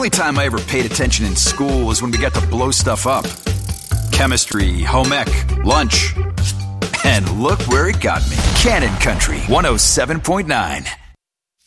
only time I ever paid attention in school was when we got to blow stuff up. Chemistry, home ec, lunch. And look where it got me. Cannon Country 107.9.